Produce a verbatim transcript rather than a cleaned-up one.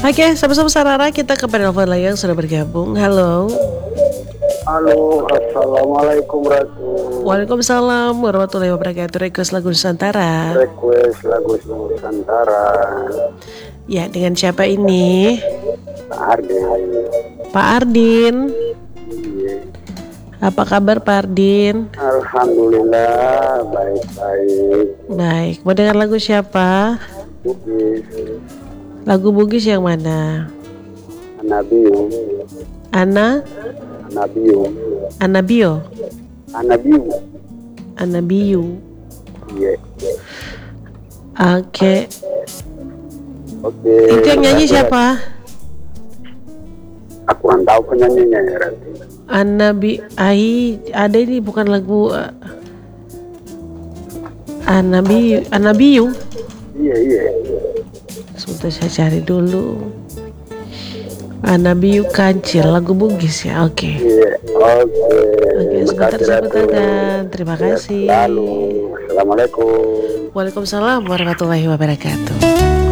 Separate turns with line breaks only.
Oke, sama-sama Sarara, kita ke penelpon lagi yang sudah bergabung. Halo.
Halo, assalamualaikum Ratu.
Waalaikumsalam warahmatullahi wabarakatuh. Request lagu Nusantara.
Request lagu Nusantara.
Ya, dengan siapa ini?
Pak Ardin.
Pak Ardin.
Iya.
Apa kabar Pak Ardin?
Alhamdulillah baik-baik.
Baik. Mau dengar lagu siapa?
Bugis.
Lagu Bugis yang mana?
Anabium.
Ana?
Anabium.
Anabio.
Anabium.
Anabiu.
Iya.
Oke.
Oke.
Itu yang nyanyi siapa?
Aku kan tahu penyanyinya ya Ratu.
Anabi. Ai, ada ini bukan lagu uh, Anabiu. Anabiu.
Iya iya.
Sebentar saya cari dulu. Anabiu Kancil, lagu Bugis ya. Oke.
Iya. Oke.
Oke, sebentar sebentar dan terima kasih.
Lalu, assalamualaikum.
Waalaikumsalam warahmatullahi wabarakatuh.